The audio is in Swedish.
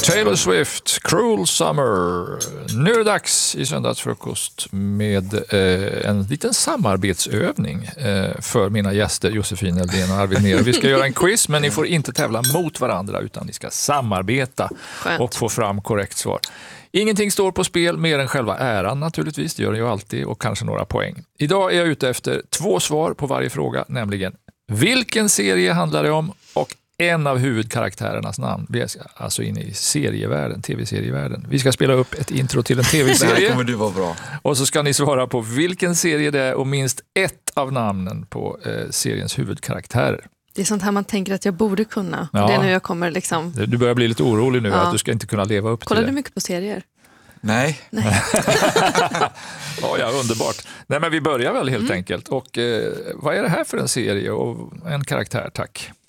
Taylor Swift, Cruel Summer. Nu är det dags i söndagsfrukost med en liten samarbetsövning för mina gäster Josefin Eldén och Arvid Nero. Vi ska göra en quiz, men ni får inte tävla mot varandra utan ni ska samarbeta och få fram korrekt svar. Ingenting står på spel mer än själva äran naturligtvis, det gör det ju alltid, och kanske några poäng. Idag är jag ute efter 2 svar på varje fråga, nämligen vilken serie handlar det om och en av huvudkaraktärernas namn. Vi är alltså inne i serievärlden, tv-serievärlden. Vi ska spela upp ett intro till en tv-serie. Det här kommer du vara bra. Och så ska ni svara på vilken serie det är och minst ett av namnen på seriens huvudkaraktärer. Det är sånt här man tänker att jag borde kunna. Ja. Det är nu jag kommer liksom... Du börjar bli lite orolig nu att du ska inte kunna leva upp till det. Kollar du mycket på serier? Nej. Ja, underbart. Nej, men vi börjar väl helt enkelt. Och vad är det här för en serie och en karaktär, tack?